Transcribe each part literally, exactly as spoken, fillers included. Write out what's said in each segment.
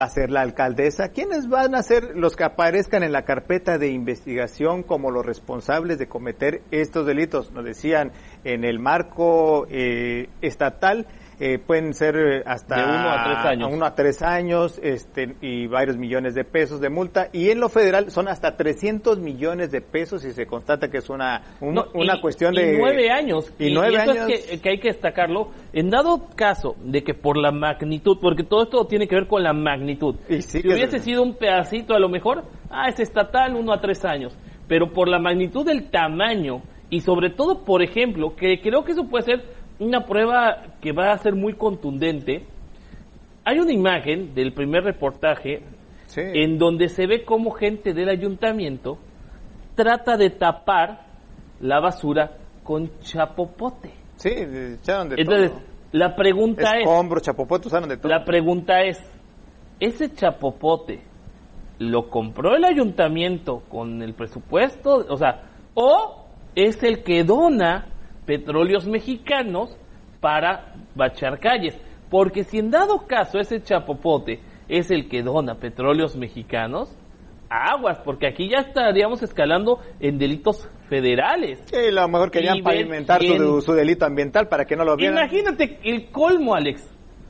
a ser la alcaldesa? ¿Quiénes van a ser los que aparezcan en la carpeta de investigación como los responsables de cometer estos delitos? Nos decían, en el marco eh, estatal, Eh, pueden ser hasta de uno a tres años, a uno a tres años este, y varios millones de pesos de multa, y en lo federal son hasta trescientos millones de pesos si se constata que es una un, no, una y, cuestión y de nueve años y, y nueve y eso años es que, que hay que destacarlo en dado caso de que por la magnitud, porque todo esto tiene que ver con la magnitud, y sí si que hubiese es... sido un pedacito a lo mejor, ah es estatal uno a tres años, pero por la magnitud del tamaño y sobre todo, por ejemplo, que creo que eso puede ser una prueba que va a ser muy contundente. Hay una imagen del primer reportaje sí. en donde se ve cómo gente del ayuntamiento trata de tapar la basura con chapopote. Sí, echaron de Entonces, todo. la pregunta es... Escombros, chapopote, usaron de todo. La pregunta es, ¿ese chapopote lo compró el ayuntamiento con el presupuesto? O sea, ¿o es el que dona Petróleos Mexicanos para bachar calles? Porque si en dado caso ese chapopote es el que dona Petróleos Mexicanos, aguas, porque aquí ya estaríamos escalando en delitos federales. Sí, a lo mejor querían Y pavimentar quién... su, su delito ambiental para que no lo vieran. Imagínate el colmo, Alex.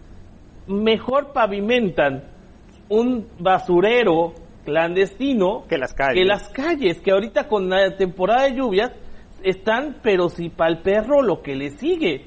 Mejor pavimentan un basurero clandestino que las calles. que las calles, que ahorita con la temporada de lluvias están, pero si pa'l perro lo que le sigue.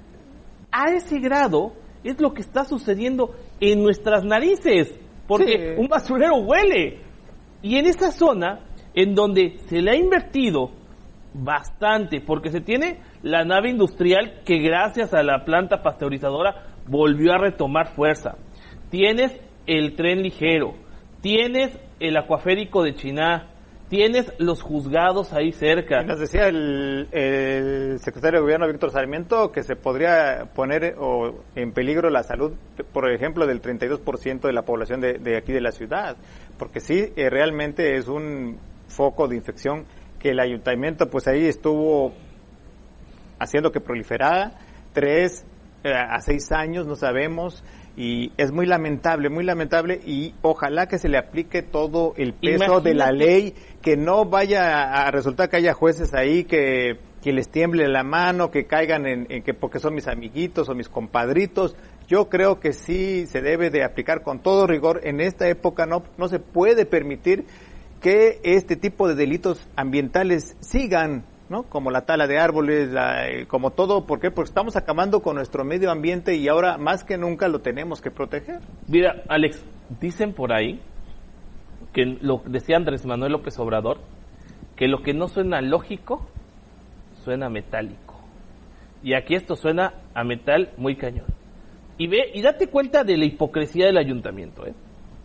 A ese grado es lo que está sucediendo en nuestras narices, porque sí. un basurero huele. Y en esa zona, en donde se le ha invertido bastante, porque se tiene la nave industrial que gracias a la planta pasteurizadora volvió a retomar fuerza. Tienes el tren ligero, tienes el acuaférico de Chiná, tienes los juzgados ahí cerca. Nos decía el, el secretario de Gobierno, Víctor Sarmiento, que se podría poner o, en peligro la salud, por ejemplo, del treinta y dos por ciento de la población de, de aquí de la ciudad, porque sí, eh, realmente es un foco de infección que el ayuntamiento, pues ahí estuvo haciendo que proliferara, tres eh, a seis años, no sabemos, y es muy lamentable, muy lamentable, y ojalá que se le aplique todo el peso Imagínate. de la ley, que no vaya a resultar que haya jueces ahí que, que les tiemble la mano, que caigan en, en que porque son mis amiguitos o mis compadritos. Yo creo que sí se debe de aplicar con todo rigor. En esta época no, no se puede permitir que este tipo de delitos ambientales sigan, ¿no? Como la tala de árboles, la, eh, como todo. ¿Por qué? Porque estamos acabando con nuestro medio ambiente y ahora más que nunca lo tenemos que proteger. Mira, Alex, dicen por ahí, que lo decía Andrés Manuel López Obrador, que lo que no suena lógico, suena metálico. Y aquí esto suena a metal muy cañón. Y ve, y date cuenta de la hipocresía del ayuntamiento, ¿eh?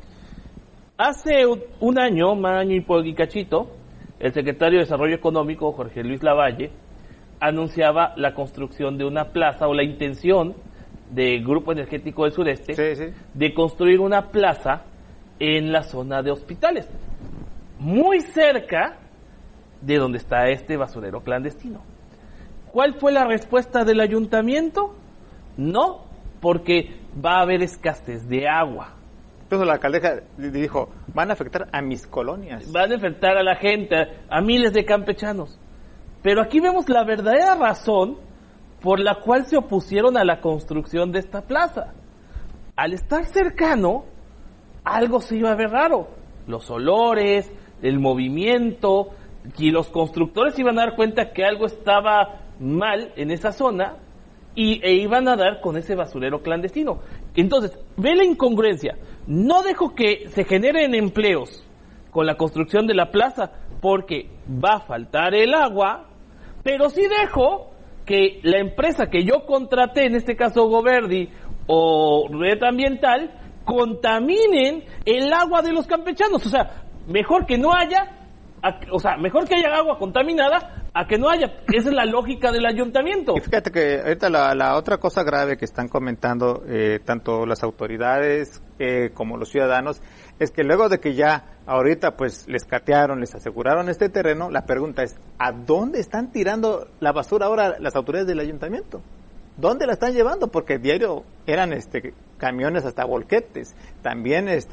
Hace un, un año, un año y cachito, el secretario de Desarrollo Económico, Jorge Luis Lavalle, anunciaba la construcción de una plaza, o la intención del Grupo Energético del Sureste, sí, sí. de construir una plaza en la zona de hospitales, muy cerca de donde está este basurero clandestino. ¿Cuál fue la respuesta del ayuntamiento? No, porque va a haber escasez de agua. Entonces la alcaldesa dijo, van a afectar a mis colonias. Van a afectar a la gente, a miles de campechanos. Pero aquí vemos la verdadera razón por la cual se opusieron a la construcción de esta plaza. Al estar cercano, algo se iba a ver raro. Los olores, el movimiento, y los constructores iban a dar cuenta que algo estaba mal en esa zona y, e iban a dar con ese basurero clandestino. Entonces, ve la incongruencia. No dejo que se generen empleos con la construcción de la plaza porque va a faltar el agua, pero sí dejo que la empresa que yo contraté, en este caso Goverdi o Red Ambiental, contaminen el agua de los campechanos. O sea, mejor que no haya, o sea, mejor que haya agua contaminada a que no haya. Esa es la lógica del ayuntamiento. Y fíjate que ahorita la, la otra cosa grave que están comentando eh, tanto las autoridades eh, como los ciudadanos es que luego de que ya ahorita pues les catearon, les aseguraron este terreno, la pregunta es, ¿a dónde están tirando la basura ahora las autoridades del ayuntamiento? ¿Dónde la están llevando? Porque diario eran este camiones hasta volquetes. También este